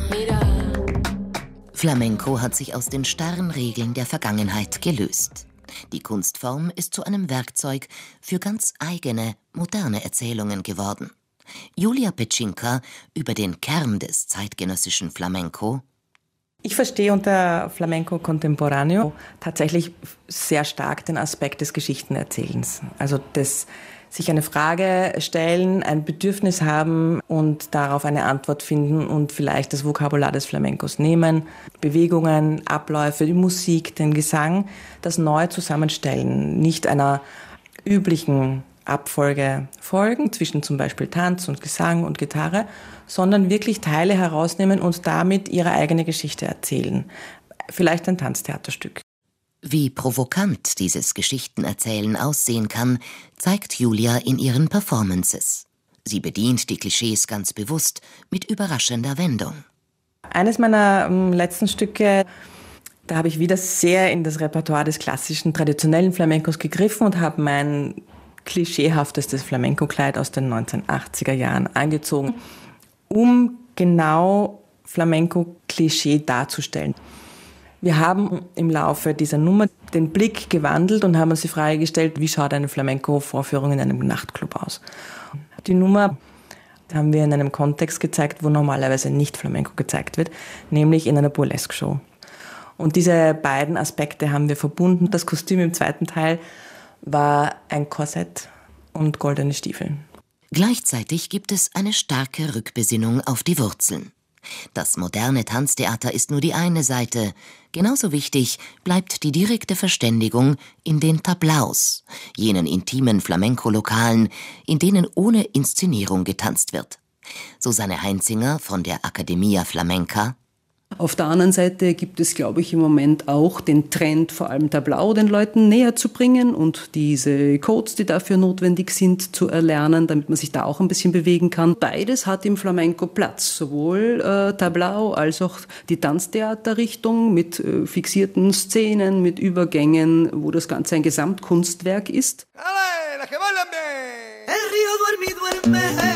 Flamenco hat sich aus den starren Regeln der Vergangenheit gelöst. Die Kunstform ist zu einem Werkzeug für ganz eigene, moderne Erzählungen geworden. Julia Petschinka über den Kern des zeitgenössischen Flamenco. Ich verstehe unter Flamenco Contemporáneo tatsächlich sehr stark den Aspekt des Geschichtenerzählens. Also das sich eine Frage stellen, ein Bedürfnis haben und darauf eine Antwort finden und vielleicht das Vokabular des Flamencos nehmen, Bewegungen, Abläufe, die Musik, den Gesang, das neu zusammenstellen, nicht einer üblichen Abfolge folgen, zwischen zum Beispiel Tanz und Gesang und Gitarre, sondern wirklich Teile herausnehmen und damit ihre eigene Geschichte erzählen. Vielleicht ein Tanztheaterstück. Wie provokant dieses Geschichtenerzählen aussehen kann, zeigt Julia in ihren Performances. Sie bedient die Klischees ganz bewusst mit überraschender Wendung. Eines meiner letzten Stücke, da habe ich wieder sehr in das Repertoire des klassischen, traditionellen Flamencos gegriffen und habe mein klischeehaftestes Flamenco-Kleid aus den 1980er Jahren angezogen, um genau Flamenco-Klischee darzustellen. Wir haben im Laufe dieser Nummer den Blick gewandelt und haben uns die Frage gestellt, wie schaut eine Flamenco-Vorführung in einem Nachtclub aus? Die Nummer haben wir in einem Kontext gezeigt, wo normalerweise nicht Flamenco gezeigt wird, nämlich in einer Burlesque-Show. Und diese beiden Aspekte haben wir verbunden. Das Kostüm im zweiten Teil war ein Korsett und goldene Stiefel. Gleichzeitig gibt es eine starke Rückbesinnung auf die Wurzeln. Das moderne Tanztheater ist nur die eine Seite. Genauso wichtig bleibt die direkte Verständigung in den Tablaos, jenen intimen Flamenco-Lokalen, in denen ohne Inszenierung getanzt wird. Susanne Heinzinger von der Academia Flamenca. Auf der anderen Seite gibt es, glaube ich, im Moment auch den Trend, vor allem Tablao den Leuten näher zu bringen und diese Codes, die dafür notwendig sind, zu erlernen, damit man sich da auch ein bisschen bewegen kann. Beides hat im Flamenco Platz, sowohl Tablao als auch die Tanztheaterrichtung mit fixierten Szenen, mit Übergängen, wo das Ganze ein Gesamtkunstwerk ist. El río duerme, duerme.